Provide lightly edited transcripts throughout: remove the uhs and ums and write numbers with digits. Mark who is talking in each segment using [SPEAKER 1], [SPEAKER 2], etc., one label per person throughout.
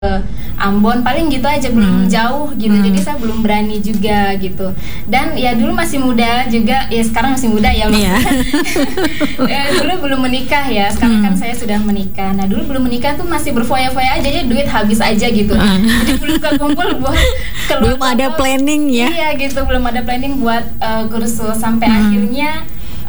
[SPEAKER 1] Ambon, paling gitu aja, belum jauh gitu. Jadi saya belum berani juga gitu. Dan ya dulu masih muda juga, ya sekarang masih muda ya maksudnya. Dulu belum menikah ya, sekarang kan saya sudah menikah. Nah dulu belum menikah tuh masih berfoya-foya aja, jadi duit habis aja gitu. Jadi belum kumpul buat keluar.
[SPEAKER 2] Belum ada planning ya?
[SPEAKER 1] Iya gitu, belum ada planning buat kursus. Sampai akhirnya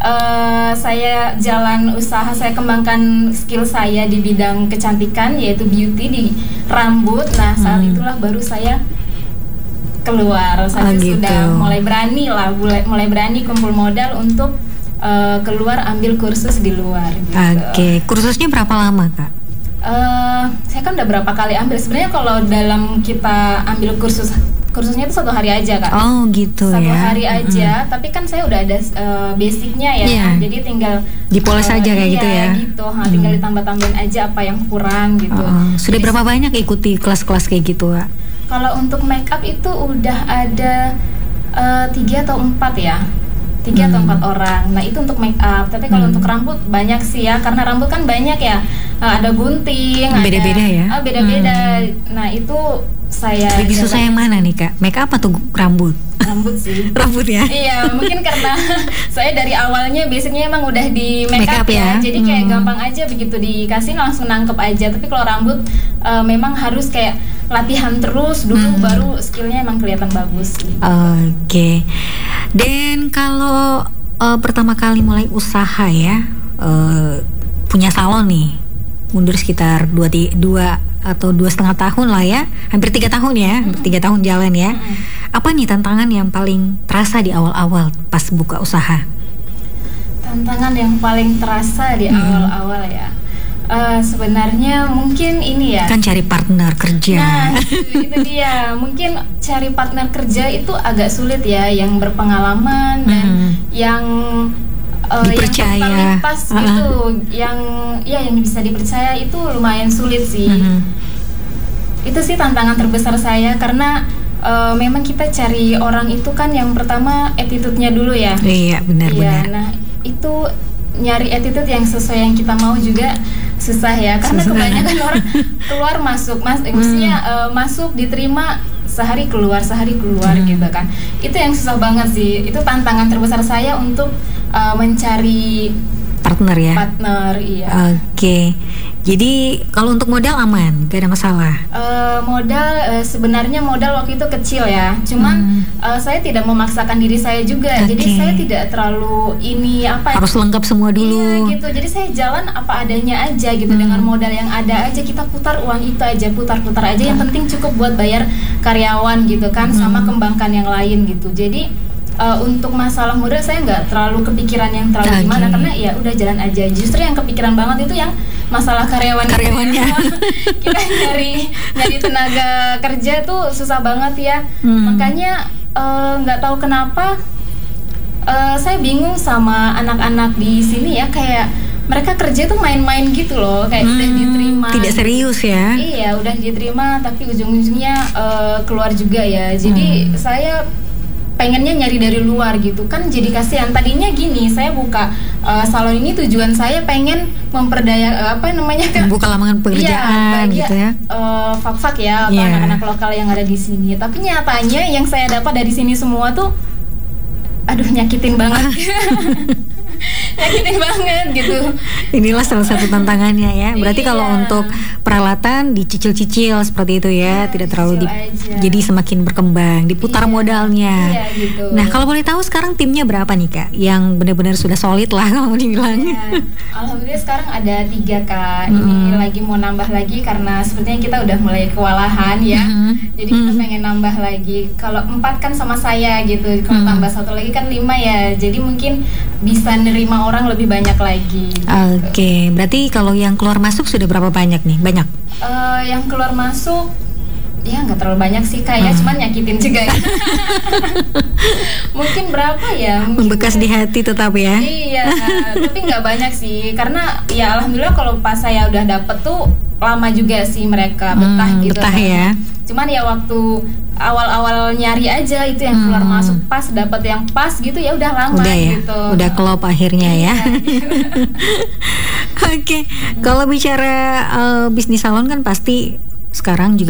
[SPEAKER 1] saya jalan usaha, saya kembangkan skill saya di bidang kecantikan, yaitu beauty di rambut. Nah saat itulah baru saya keluar. Saya sudah mulai berani lah, mulai berani kumpul modal untuk keluar ambil kursus di luar gitu.
[SPEAKER 2] Oke. Kursusnya berapa lama Kak?
[SPEAKER 1] Saya kan udah berapa kali ambil. Sebenarnya kalau dalam kita ambil kursusnya itu 1 hari aja Kak.
[SPEAKER 2] Oh gitu
[SPEAKER 1] 1
[SPEAKER 2] ya.
[SPEAKER 1] hari aja, tapi kan saya udah ada basicnya ya, jadi tinggal
[SPEAKER 2] dipoles aja kayak gitu ya.
[SPEAKER 1] Gitu, tinggal ditambah-tambahin aja apa yang kurang gitu.
[SPEAKER 2] Sudah
[SPEAKER 1] Jadi,
[SPEAKER 2] berapa banyak ikuti kelas-kelas kayak gitu Kak?
[SPEAKER 1] Kalau untuk make up itu udah ada 3 atau 4 ya. 3 atau 4 orang. Nah itu untuk make up. Tapi kalau untuk rambut banyak sih ya, karena rambut kan banyak ya. Ada gunting,
[SPEAKER 2] beda-beda ya.
[SPEAKER 1] Beda-beda. Nah itu saya
[SPEAKER 2] lebih susah yang mana nih Kak? Make up atau rambut?
[SPEAKER 1] Rambut sih.
[SPEAKER 2] Rambut ya?
[SPEAKER 1] Iya, mungkin karena saya dari awalnya biasanya emang udah di make up ya. Jadi kayak gampang aja, begitu dikasih langsung nangkep aja. Tapi kalau rambut memang harus kayak latihan terus dulu baru skillnya emang kelihatan bagus gitu.
[SPEAKER 2] Oke. Dan kalau pertama kali mulai usaha ya, punya salon nih, mundur sekitar 2 atau 2,5 tahun lah ya, hampir 3 tahun ya, hampir 3 tahun jalan ya. Apa nih tantangan yang paling terasa di awal-awal pas buka usaha?
[SPEAKER 1] Tantangan yang paling terasa di awal-awal ya, sebenarnya mungkin ini ya.
[SPEAKER 2] Kan cari partner kerja.
[SPEAKER 1] Nah itu dia, mungkin cari partner kerja itu agak sulit ya, yang berpengalaman dan yang
[SPEAKER 2] dipercaya,
[SPEAKER 1] yang gitu, yang bisa dipercaya itu lumayan sulit sih. Itu sih tantangan terbesar saya, karena memang kita cari orang itu kan yang pertama attitude-nya dulu ya.
[SPEAKER 2] Iya benar-benar.
[SPEAKER 1] Nah itu nyari attitude yang sesuai yang kita mau juga susah ya, karena kebanyakan orang keluar masuk, maksudnya masuk diterima sehari keluar gitu kan. Itu yang susah banget sih. Itu tantangan terbesar saya untuk mencari
[SPEAKER 2] partner ya.
[SPEAKER 1] Iya.
[SPEAKER 2] Oke. Jadi kalau untuk modal aman, gak ada masalah.
[SPEAKER 1] Modal sebenarnya modal waktu itu kecil ya. Cuman saya tidak memaksakan diri saya juga. Jadi saya tidak terlalu harus
[SPEAKER 2] lengkap semua dulu.
[SPEAKER 1] Iya gitu. Jadi saya jalan apa adanya aja gitu, dengan modal yang ada aja, kita putar uang itu aja, putar-putar aja. Yang penting cukup buat bayar karyawan gitu kan, sama kembangkan yang lain gitu. Jadi untuk masalah modal saya nggak terlalu kepikiran yang terlalu gimana, karena ya udah jalan aja. Justru yang kepikiran banget itu yang masalah karyawannya. Kita nyari tenaga kerja tuh susah banget ya. Makanya nggak tahu kenapa saya bingung sama anak-anak di sini ya, kayak mereka kerja tuh main-main gitu loh, kayak udah diterima.
[SPEAKER 2] Tidak serius ya?
[SPEAKER 1] Iya, udah diterima tapi ujung-ujungnya keluar juga ya. Jadi saya pengennya nyari dari luar gitu kan, jadi kasihan. Tadinya gini, saya buka salon ini tujuan saya pengen memperdaya
[SPEAKER 2] membuka lamaran pekerjaan gitu ya.
[SPEAKER 1] Fak-fak ya, atau anak-anak lokal yang ada di sini. Tapi nyatanya yang saya dapat dari sini semua tuh nyakitin banget. Nyakitin banget gitu.
[SPEAKER 2] Inilah salah satu tantangannya ya. Berarti kalau untuk peralatan dicicil-cicil seperti itu ya, tidak terlalu jadi semakin berkembang, diputar modalnya.
[SPEAKER 1] Iya gitu.
[SPEAKER 2] Nah kalau boleh tahu sekarang timnya berapa nih Kak? Yang benar-benar sudah solid lah kalau dibilang.
[SPEAKER 1] Alhamdulillah sekarang ada 3 Kak. Ini lagi mau nambah lagi karena sepertinya kita udah mulai kewalahan ya. Jadi kita pengen nambah lagi. Kalau 4 kan sama saya gitu. Kalau tambah 1 lagi kan 5 ya. Jadi mungkin bisa nerima orang lebih banyak lagi gitu.
[SPEAKER 2] Oke, berarti kalau yang keluar masuk sudah berapa banyak nih? Banyak?
[SPEAKER 1] Yang keluar masuk ya nggak terlalu banyak sih Kak ya, cuman nyakitin juga ya. Mungkin berapa ya?
[SPEAKER 2] Membekas di hati tetap ya?
[SPEAKER 1] Iya, tapi nggak banyak sih, karena ya alhamdulillah kalau pas saya udah dapet tuh lama juga sih mereka betah gitu.
[SPEAKER 2] Betah kan ya?
[SPEAKER 1] Cuman ya waktu awal-awal nyari aja itu yang keluar masuk, pas dapet yang pas gitu ya udah lama
[SPEAKER 2] ya?
[SPEAKER 1] gitu.
[SPEAKER 2] Udah klop akhirnya ya. Oke, kalau bicara bisnis salon kan pasti sekarang juga